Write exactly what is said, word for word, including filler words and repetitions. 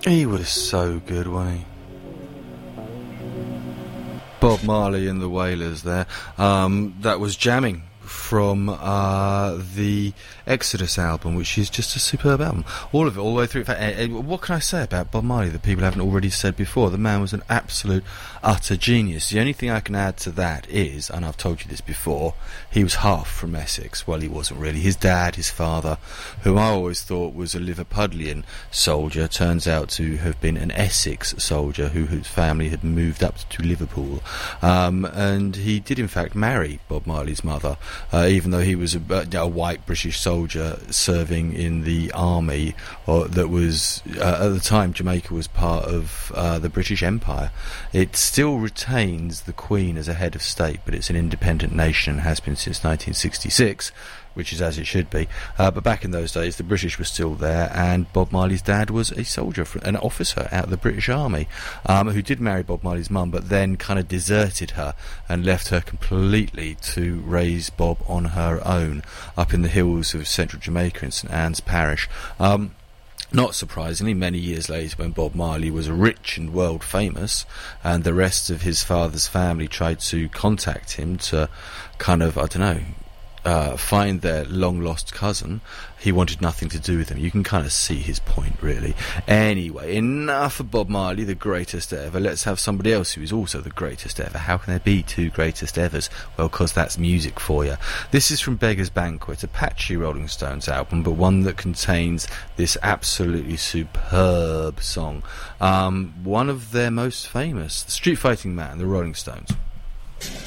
He was so good, wasn't he? Bob Marley and the Wailers there. Um, that was Jamming from uh, the Exodus album, which is just a superb album. All of it, all the way through. In fact, uh, uh, what can I say about Bob Marley that people haven't already said before? The man was an absolute, utter genius. The only thing I can add to that is, and I've told you this before, he was half from Essex. Well, he wasn't really. His dad, his father, who I always thought was a Liverpudlian soldier, turns out to have been an Essex soldier who, whose family had moved up to Liverpool. Um, and he did, in fact, marry Bob Marley's mother, uh, even though he was a, a white British soldier serving in the army or that was, uh, at the time, Jamaica was part of uh, the British Empire. It still retains the Queen as a head of state, but it's an independent nation and has been since nineteen sixty-six, which is as it should be. Uh, but back in those days, the British were still there, and Bob Marley's dad was a soldier, an officer out of the British Army, um, who did marry Bob Marley's mum, but then kind of deserted her and left her completely to raise Bob on her own up in the hills of central Jamaica in St Anne's Parish. Um, Not surprisingly, many years later, when Bob Marley was rich and world famous, and the rest of his father's family tried to contact him to kind of, I don't know, Uh, find their long-lost cousin, he wanted nothing to do with them. You can kind of see his point, really. Anyway, enough of Bob Marley, the greatest ever. Let's have somebody else who is also the greatest ever. How can there be two greatest evers? Well, because that's music for you. This is from Beggar's Banquet, a patchy Rolling Stones album, but one that contains this absolutely superb song. Um, one of their most famous, the Street Fighting Man, the Rolling Stones.